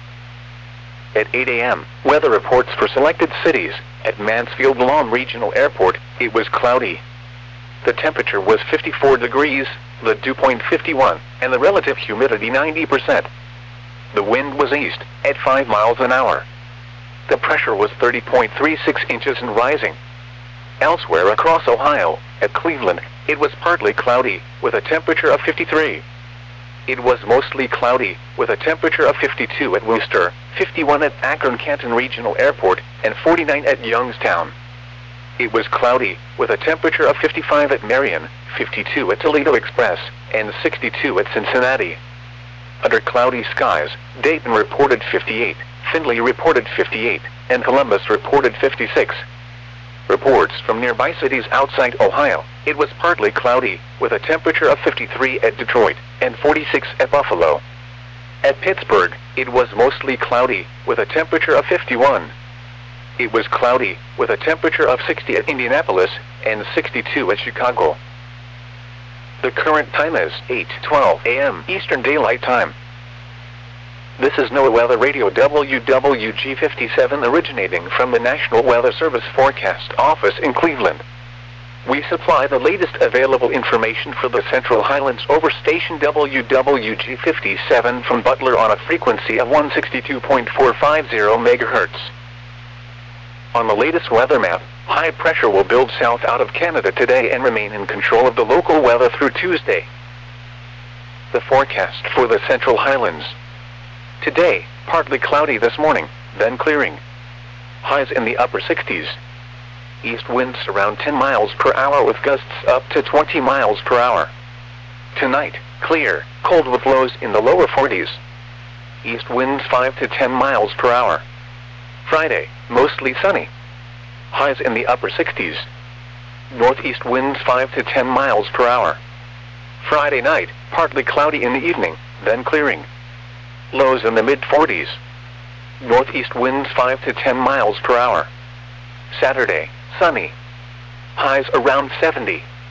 At 8 a.m., weather reports for selected cities. At Mansfield-Lom Regional Airport, it was cloudy. The temperature was 54 degrees, the dew point 51, and the relative humidity 90%. The wind was east, at 5 miles an hour. The pressure was 30.36 inches and rising. Elsewhere across Ohio, at Cleveland, it was partly cloudy, with a temperature of 53. It was mostly cloudy, with a temperature of 52 at Worcester, 51 at Akron-Canton Regional Airport, and 49 at Youngstown. It was cloudy, with a temperature of 55 at Marion, 52 at Toledo Express, and 62 at Cincinnati. Under cloudy skies, Dayton reported 58, Findlay reported 58, and Columbus reported 56. Reports from nearby cities outside Ohio, it was partly cloudy, with a temperature of 53 at Detroit, and 46 at Buffalo. At Pittsburgh, it was mostly cloudy, with a temperature of 51. It was cloudy, with a temperature of 60 at Indianapolis, and 62 at Chicago. The current time is 8:12 a.m. Eastern Daylight Time. This is NOAA Weather Radio WWG57 originating from the National Weather Service Forecast Office in Cleveland. We supply the latest available information for the Central Highlands over station WWG57 from Butler on a frequency of 162.450 MHz. On the latest weather map, high pressure will build south out of Canada today and remain in control of the local weather through Tuesday. The forecast for the Central Highlands. Today, partly cloudy this morning, then clearing. Highs in the upper 60s. East winds around 10 miles per hour with gusts up to 20 miles per hour. Tonight, clear, cold with lows in the lower 40s. East winds 5 to 10 miles per hour. Friday, mostly sunny. Highs in the upper 60s. Northeast winds 5 to 10 miles per hour. Friday night, partly cloudy in the evening, then clearing. Lows in the mid-40s. Northeast winds 5 to 10 miles per hour. Saturday, sunny. Highs around 70.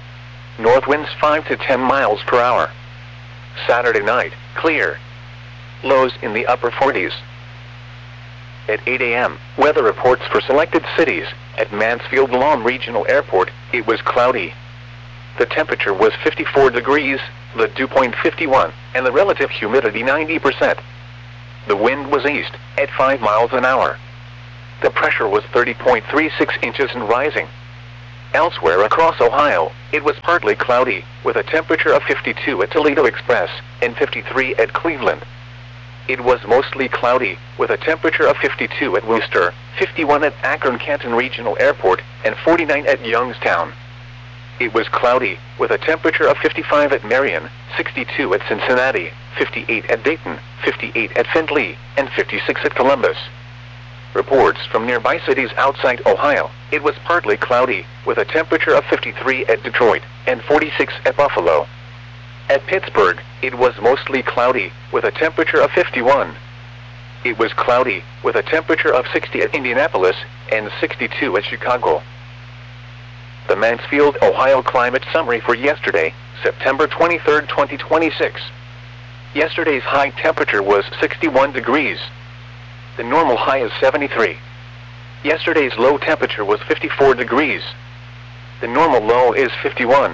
North winds 5 to 10 miles per hour. Saturday night, clear. Lows in the upper 40s. At 8 a.m., weather reports for selected cities. At Mansfield Lawn Regional Airport, it was cloudy. The temperature was 54 degrees, the dew point 51, and the relative humidity 90%. The wind was east, at 5 miles an hour. The pressure was 30.36 inches and rising. Elsewhere across Ohio, it was partly cloudy, with a temperature of 52 at Toledo Express, and 53 at Cleveland. It was mostly cloudy, with a temperature of 52 at Worcester, 51 at Akron-Canton Regional Airport, and 49 at Youngstown. It was cloudy, with a temperature of 55 at Marion, 62 at Cincinnati, 58 at Dayton, 58 at Findlay, and 56 at Columbus. Reports from nearby cities outside Ohio, it was partly cloudy, with a temperature of 53 at Detroit, and 46 at Buffalo. At Pittsburgh, it was mostly cloudy, with a temperature of 51. It was cloudy, with a temperature of 60 at Indianapolis, and 62 at Chicago. The Mansfield, Ohio climate summary for yesterday, September 23, 2026. Yesterday's high temperature was 61 degrees. The normal high is 73. Yesterday's low temperature was 54 degrees. The normal low is 51.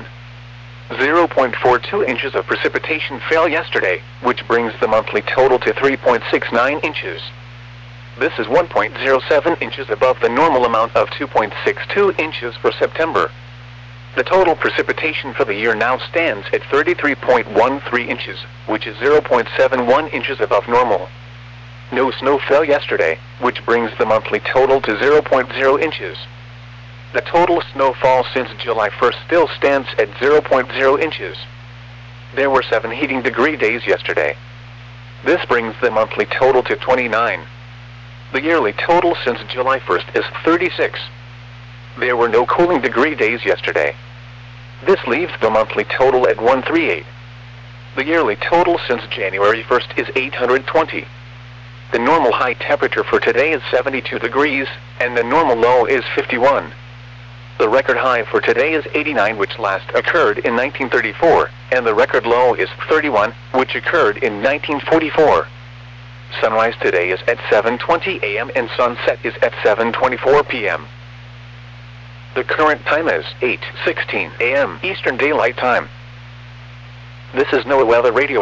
0.42 inches of precipitation fell yesterday, which brings the monthly total to 3.69 inches. This is 1.07 inches above the normal amount of 2.62 inches for September. The total precipitation for the year now stands at 33.13 inches, which is 0.71 inches above normal. No snow fell yesterday, which brings the monthly total to 0.0 inches. The total snowfall since July 1st still stands at 0.0 inches. There were 7 heating degree days yesterday. This brings the monthly total to 29. The yearly total since July 1st is 36. There were no cooling degree days yesterday. This leaves the monthly total at 138. The yearly total since January 1st is 820. The normal high temperature for today is 72 degrees, and the normal low is 51. The record high for today is 89, which last occurred in 1934, and the record low is 31, which occurred in 1944. Sunrise today is at 7:20 a.m. and sunset is at 7:24 p.m. The current time is 8:16 a.m. Eastern Daylight Time. This is NOAA Weather Radio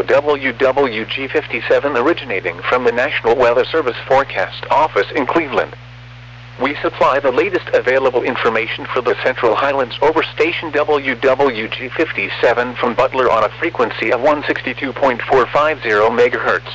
WWG57 originating from the National Weather Service Forecast Office in Cleveland. We supply the latest available information for the Central Highlands over station WWG57 from Butler on a frequency of 162.450 MHz.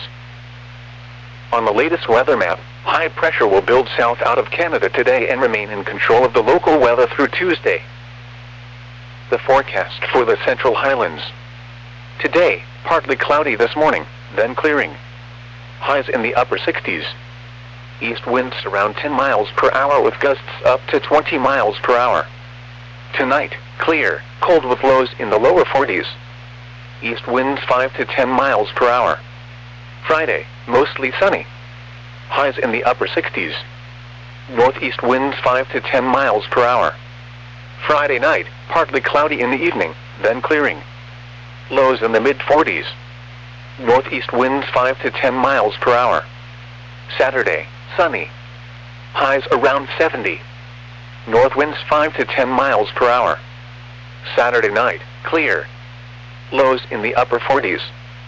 On the latest weather map, high pressure will build south out of Canada today and remain in control of the local weather through Tuesday. The forecast for the Central Highlands. Today, partly cloudy this morning, then clearing. Highs in the upper 60s. East winds around 10 miles per hour with gusts up to 20 miles per hour. Tonight, clear, cold with lows in the lower 40s. East winds 5 to 10 miles per hour. Friday, mostly sunny. Highs in the upper 60s. Northeast winds 5 to 10 miles per hour. Friday night, partly cloudy in the evening, then clearing. Lows in the mid-40s. Northeast winds 5 to 10 miles per hour. Saturday, sunny. Highs around 70. North winds 5 to 10 miles per hour. Saturday night, clear. Lows in the upper 40s.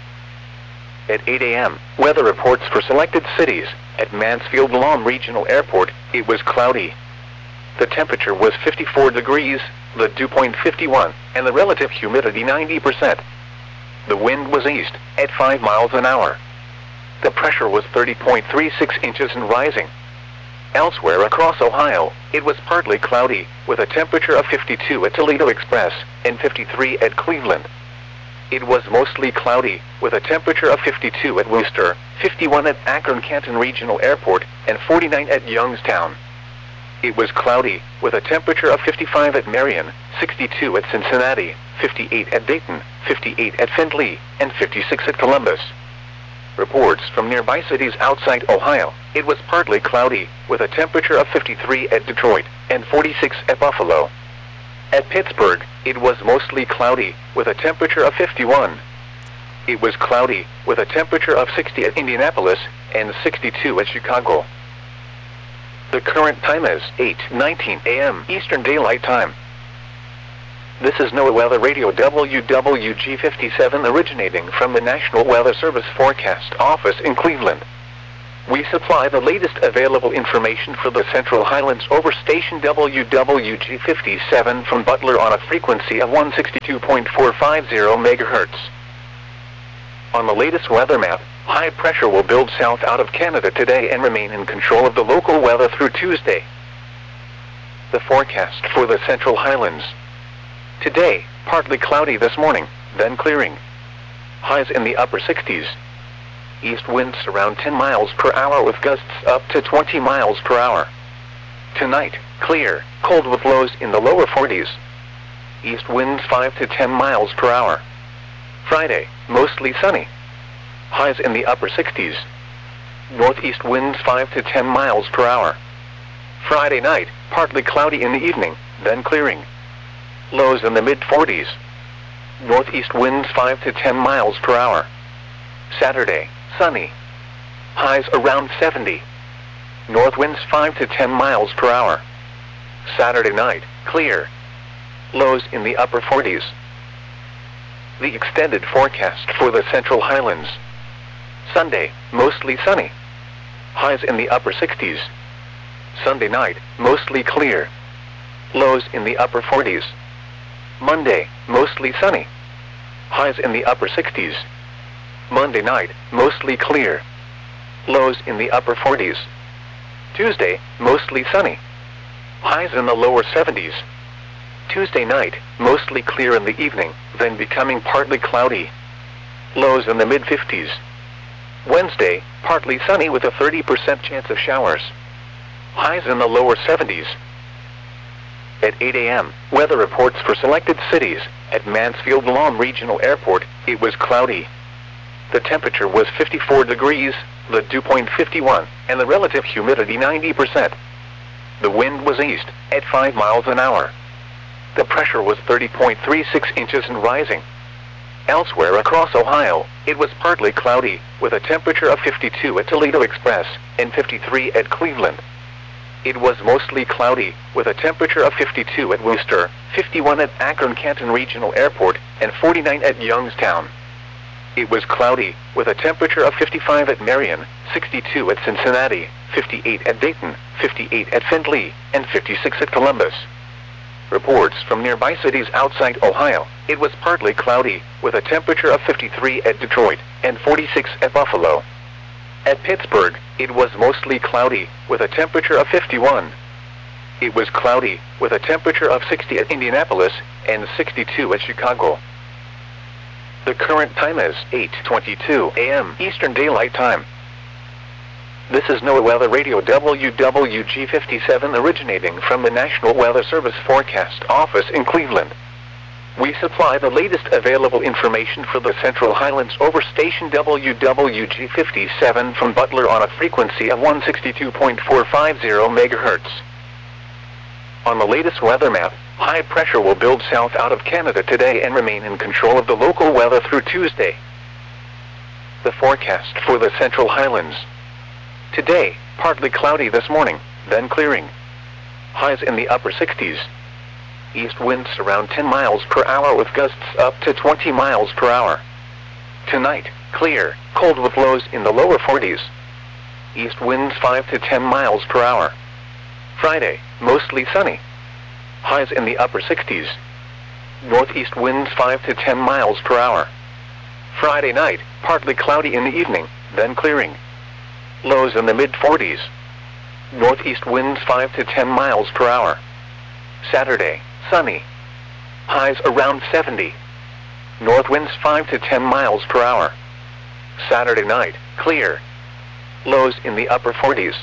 At 8 a.m., weather reports for selected cities. At Mansfield Lawn Regional Airport, it was cloudy. The temperature was 54 degrees, the dew point 51, and the relative humidity 90%. The wind was east, at 5 miles an hour. The pressure was 30.36 inches and rising. Elsewhere across Ohio, it was partly cloudy, with a temperature of 52 at Toledo Express, and 53 at Cleveland. It was mostly cloudy, with a temperature of 52 at Worcester, 51 at Akron-Canton Regional Airport, and 49 at Youngstown. It was cloudy, with a temperature of 55 at Marion, 62 at Cincinnati, 58 at Dayton, 58 at Findlay, and 56 at Columbus. Reports from nearby cities outside Ohio, it was partly cloudy, with a temperature of 53 at Detroit, and 46 at Buffalo. At Pittsburgh, it was mostly cloudy, with a temperature of 51. It was cloudy, with a temperature of 60 at Indianapolis, and 62 at Chicago. The current time is 8:19 a.m. Eastern Daylight Time. This is NOAA Weather Radio WWG57 originating from the National Weather Service Forecast Office in Cleveland. We supply the latest available information for the Central Highlands over station WWG57 from Butler on a frequency of 162.450 MHz. On the latest weather map, high pressure will build south out of Canada today and remain in control of the local weather through Tuesday. The forecast for the Central Highlands. Today, partly cloudy this morning, then clearing. Highs in the upper 60s. East winds around 10 miles per hour with gusts up to 20 miles per hour. Tonight, clear, cold with lows in the lower 40s. East winds 5 to 10 miles per hour. Friday, mostly sunny. Highs in the upper 60s. Northeast winds 5 to 10 miles per hour. Friday night, partly cloudy in the evening, then clearing. Lows in the mid-40s. Northeast winds 5 to 10 miles per hour. Saturday, sunny. Highs around 70. North winds 5 to 10 miles per hour. Saturday night, clear. Lows in the upper 40s. The extended forecast for the Central Highlands. Sunday, mostly sunny. Highs in the upper 60s. Sunday night, mostly clear. Lows in the upper 40s. Monday, mostly sunny. Highs in the upper 60s. Monday night, mostly clear. Lows in the upper 40s. Tuesday, mostly sunny. Highs in the lower 70s. Tuesday night, mostly clear in the evening, then becoming partly cloudy. Lows in the mid-50s. Wednesday, partly sunny with a 30% chance of showers. Highs in the lower 70s. At 8 a.m., weather reports for selected cities. At Mansfield Lawn Regional Airport, it was cloudy. The temperature was 54 degrees, the dew point 51, and the relative humidity 90%. The wind was east, at 5 miles an hour. The pressure was 30.36 inches and rising. Elsewhere across Ohio, it was partly cloudy, with a temperature of 52 at Toledo Express, and 53 at Cleveland. It was mostly cloudy, with a temperature of 52 at Worcester, 51 at Akron-Canton Regional Airport, and 49 at Youngstown. It was cloudy, with a temperature of 55 at Marion, 62 at Cincinnati, 58 at Dayton, 58 at Findlay, and 56 at Columbus. Reports from nearby cities outside Ohio, it was partly cloudy, with a temperature of 53 at Detroit, and 46 at Buffalo. At Pittsburgh, it was mostly cloudy, with a temperature of 51. It was cloudy, with a temperature of 60 at Indianapolis, and 62 at Chicago. The current time is 8:22 a.m. Eastern Daylight Time. This is NOAA Weather Radio WWG57 originating from the National Weather Service Forecast Office in Cleveland. We supply the latest available information for the Central Highlands over station WWG57 from Butler on a frequency of 162.450 MHz. On the latest weather map, high pressure will build south out of Canada today and remain in control of the local weather through Tuesday. The forecast for the Central Highlands. Today, partly cloudy this morning, then clearing. Highs in the upper 60s. East winds around 10 miles per hour with gusts up to 20 miles per hour. Tonight, clear, cold with lows in the lower 40s. East winds 5 to 10 miles per hour. Friday, mostly sunny. Highs in the upper 60s. Northeast winds 5 to 10 miles per hour. Friday night, partly cloudy in the evening, then clearing. Lows in the mid-40s. Northeast winds 5 to 10 miles per hour. Saturday, sunny. Highs around 70. North winds 5 to 10 miles per hour. Saturday night, clear. Lows in the upper 40s.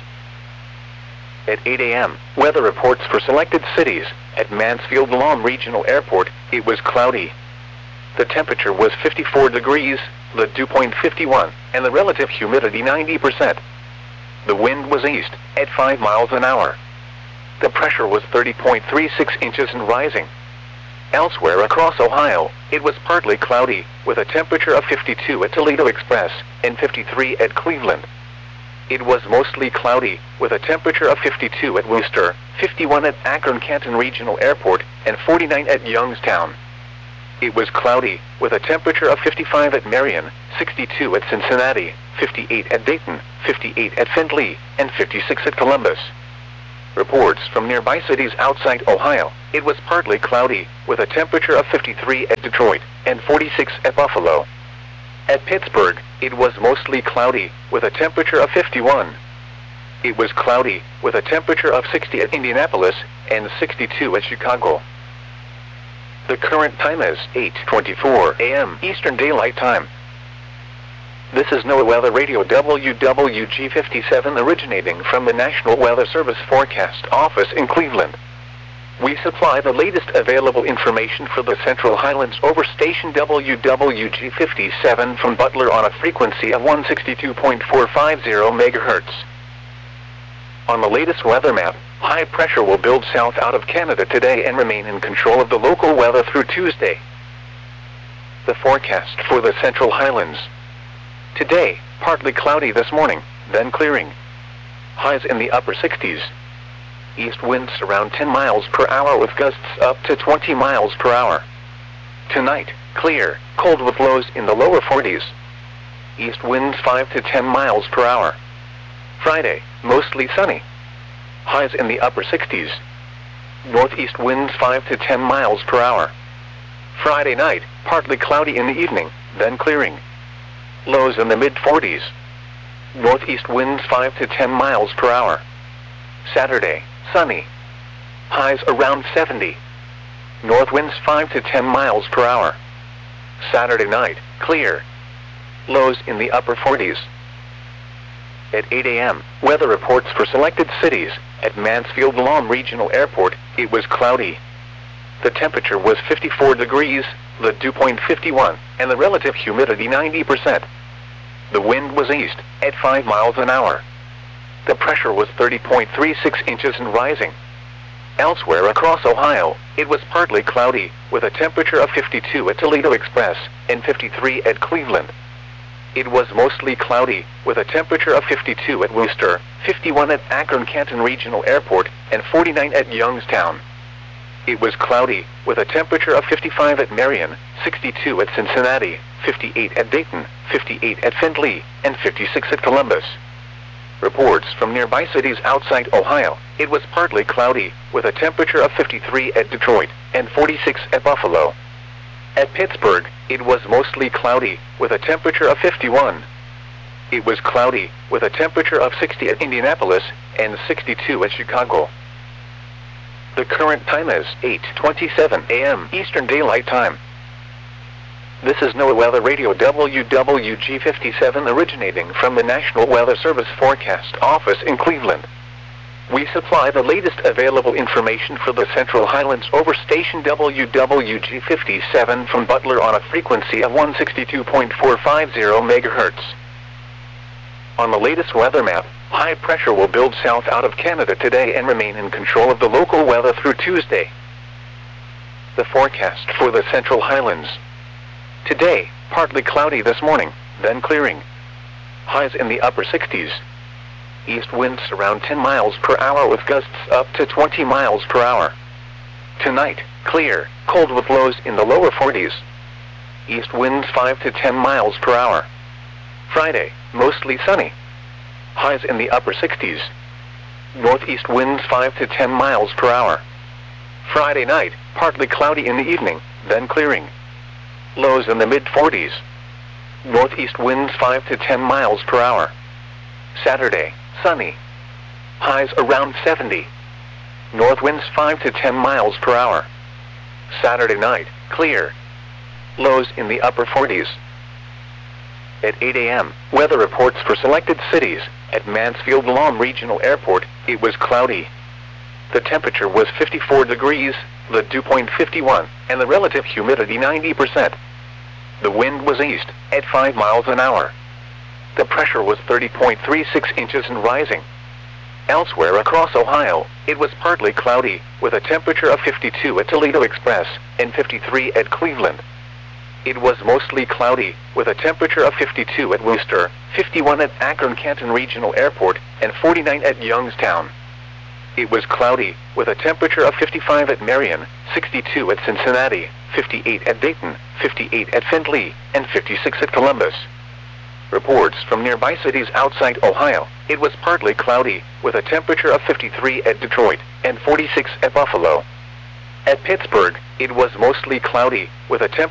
At 8 a.m., weather reports for selected cities. At Mansfield Lawn Regional Airport, it was cloudy. The temperature was 54 degrees, the dew point 51, and the relative humidity 90%. The wind was east, at 5 miles an hour. The pressure was 30.36 inches and rising. Elsewhere across Ohio, it was partly cloudy, with a temperature of 52 at Toledo Express and 53 at Cleveland. It was mostly cloudy, with a temperature of 52 at Worcester, 51 at Akron-Canton Regional Airport, and 49 at Youngstown. It was cloudy, with a temperature of 55 at Marion, 62 at Cincinnati, 58 at Dayton, 58 at Findlay, and 56 at Columbus. Reports from nearby cities outside Ohio, it was partly cloudy, with a temperature of 53 at Detroit, and 46 at Buffalo. At Pittsburgh, it was mostly cloudy, with a temperature of 51. It was cloudy, with a temperature of 60 at Indianapolis, and 62 at Chicago. The current time is 8:24 a.m. Eastern Daylight Time. This is NOAA Weather Radio WWG57 originating from the National Weather Service Forecast Office in Cleveland. We supply the latest available information for the Central Highlands over station WWG57 from Butler on a frequency of 162.450 MHz. On the latest weather map, high pressure will build south out of Canada today and remain in control of the local weather through Tuesday. The forecast for the Central Highlands. Today, partly cloudy this morning, then clearing. Highs in the upper 60s. East winds around 10 miles per hour with gusts up to 20 miles per hour. Tonight, clear, cold with lows in the lower 40s. East winds 5 to 10 miles per hour. Friday, mostly sunny. Highs in the upper 60s. Northeast winds 5 to 10 miles per hour. Friday night, partly cloudy in the evening, then clearing. Lows in the mid-40s. Northeast winds 5 to 10 miles per hour. Saturday, sunny. Highs around 70. North winds 5 to 10 miles per hour. Saturday night, clear. Lows in the upper 40s. At 8 a.m., weather reports for selected cities. At Mansfield-Lom Regional Airport, it was cloudy. The temperature was 54 degrees, the dew point 51, and the relative humidity 90%. The wind was east, at 5 miles an hour. The pressure was 30.36 inches and rising. Elsewhere across Ohio, it was partly cloudy, with a temperature of 52 at Toledo Express, and 53 at Cleveland. It was mostly cloudy, with a temperature of 52 at Worcester, 51 at Akron-Canton Regional Airport, and 49 at Youngstown. It was cloudy, with a temperature of 55 at Marion, 62 at Cincinnati, 58 at Dayton, 58 at Findlay, and 56 at Columbus. Reports from nearby cities outside Ohio, it was partly cloudy, with a temperature of 53 at Detroit, and 46 at Buffalo. At Pittsburgh, it was mostly cloudy, with a temperature of 51. It was cloudy, with a temperature of 60 at Indianapolis, and 62 at Chicago. The current time is 8:27 a.m. Eastern Daylight Time. This is NOAA Weather Radio WWG57 originating from the National Weather Service Forecast Office in Cleveland. We supply the latest available information for the Central Highlands over station WWG57 from Butler on a frequency of 162.450 MHz. On the latest weather map, high pressure will build south out of Canada today and remain in control of the local weather through Tuesday. The forecast for the Central Highlands. Today, partly cloudy this morning, then clearing. Highs in the upper 60s. East winds around 10 miles per hour with gusts up to 20 miles per hour. Tonight, clear, cold with lows in the lower 40s. East winds 5 to 10 miles per hour. Friday, mostly sunny. Highs in the upper 60s. Northeast winds 5 to 10 miles per hour. Friday night, partly cloudy in the evening, then clearing. Lows in the mid-40s. Northeast winds 5 to 10 miles per hour. Saturday, sunny. Highs around 70. North winds 5 to 10 miles per hour. Saturday night, clear. Lows in the upper 40s. At 8 a.m., weather reports for selected cities. At Mansfield-Lom Regional Airport, it was cloudy. The temperature was 54 degrees, the dew point 51, and the relative humidity 90%. The wind was east, at 5 miles an hour. The pressure was 30.36 inches and rising. Elsewhere across Ohio, it was partly cloudy, with a temperature of 52 at Toledo Express and 53 at Cleveland. It was mostly cloudy, with a temperature of 52 at Worcester, 51 at Akron-Canton Regional Airport, and 49 at Youngstown. It was cloudy, with a temperature of 55 at Marion, 62 at Cincinnati, 58 at Dayton, 58 at Findlay, and 56 at Columbus. Reports from nearby cities outside Ohio, it was partly cloudy, with a temperature of 53 at Detroit, and 46 at Buffalo. At Pittsburgh, it was mostly cloudy, with a temperature